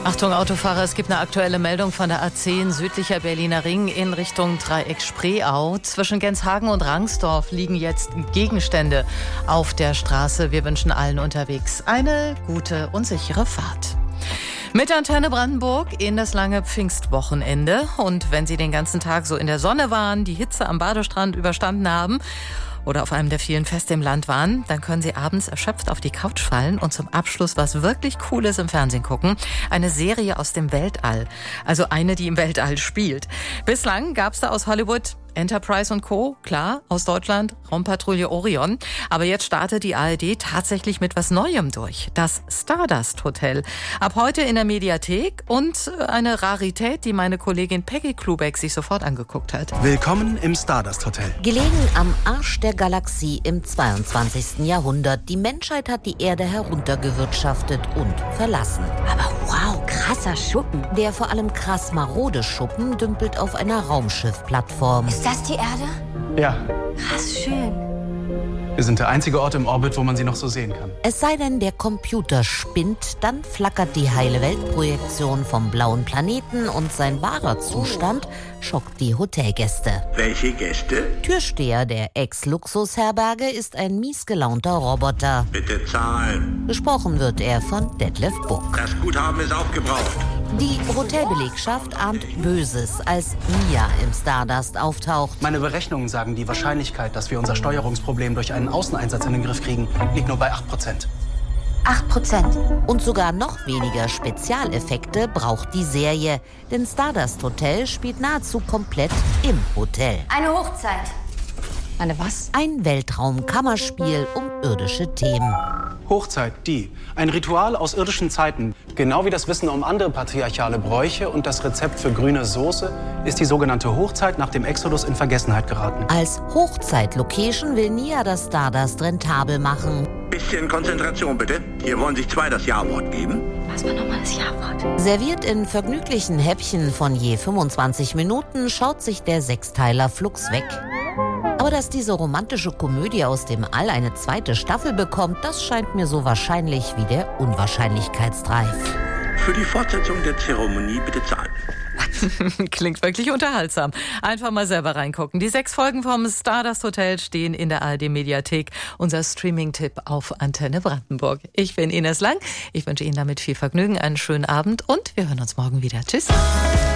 Achtung Autofahrer, es gibt eine aktuelle Meldung von der A10 südlicher Berliner Ring in Richtung Dreieck Spreeau. Zwischen Genshagen und Rangsdorf liegen jetzt Gegenstände auf der Straße. Wir wünschen allen unterwegs eine gute und sichere Fahrt. Mit Antenne Brandenburg in das lange Pfingstwochenende. Und wenn Sie den ganzen Tag so in der Sonne waren, die Hitze am Badestrand überstanden haben oder auf einem der vielen Feste im Land waren, dann können Sie abends erschöpft auf die Couch fallen und zum Abschluss was wirklich Cooles im Fernsehen gucken. Eine Serie aus dem Weltall. Also eine, die im Weltall spielt. Bislang gab es da aus Hollywood Enterprise und Co., klar, aus Deutschland, Raumpatrouille Orion. Aber jetzt startet die ARD tatsächlich mit was Neuem durch. Das Stardust Hotel. Ab heute in der Mediathek und eine Rarität, die meine Kollegin Peggy Klubeck sich sofort angeguckt hat. Willkommen im Stardust Hotel. Gelegen am Arsch der Galaxie im 22. Jahrhundert. Die Menschheit hat die Erde heruntergewirtschaftet und verlassen. Aber wow, krasser Schuppen. Der vor allem krass marode Schuppen dümpelt auf einer Raumschiffplattform. Ist das die Erde? Ja, Krass schön. wir sind der einzige Ort im Orbit, wo man sie noch so sehen kann. Es sei denn, der Computer spinnt, dann flackert die heile Weltprojektion vom blauen Planeten und sein wahrer Zustand schockt die Hotelgäste. Welche Gäste? Türsteher der Ex-Luxusherberge ist ein miesgelaunter Roboter. Bitte zahlen. Gesprochen wird er von Detlef Buck. Das Guthaben ist aufgebraucht. Die Hotelbelegschaft ahnt Böses, als Mia im Stardust auftaucht. Meine Berechnungen sagen, die Wahrscheinlichkeit, dass wir unser Steuerungsproblem durch einen Außeneinsatz in den Griff kriegen, liegt nur bei 8%. 8%. Und sogar noch weniger Spezialeffekte braucht die Serie. Denn Stardust Hotel spielt nahezu komplett im Hotel. Eine Hochzeit. Eine was? Ein Weltraumkammerspiel um irdische Themen. Hochzeit, die. Ein Ritual aus irdischen Zeiten. Genau wie das Wissen um andere patriarchale Bräuche und das Rezept für grüne Soße ist die sogenannte Hochzeit nach dem Exodus in Vergessenheit geraten. Als Hochzeit-Location will Nia das Stardust rentabel machen. Bisschen Konzentration bitte. Hier wollen sich zwei das Ja-Wort geben. Was war nochmal das Ja-Wort? Serviert in vergnüglichen Häppchen von je 25 Minuten schaut sich der Sechsteiler flugs weg. Aber dass diese romantische Komödie aus dem All eine zweite Staffel bekommt, das scheint mir so wahrscheinlich wie der Unwahrscheinlichkeitsdreif. Für die Fortsetzung der Zeremonie bitte zahlen. Klingt wirklich unterhaltsam. Einfach mal selber reingucken. Die 6 Folgen vom Stardust Hotel stehen in der ARD-Mediathek. Unser Streaming-Tipp auf Antenne Brandenburg. Ich bin Ines Lang. Ich wünsche Ihnen damit viel Vergnügen, einen schönen Abend und wir hören uns morgen wieder. Tschüss.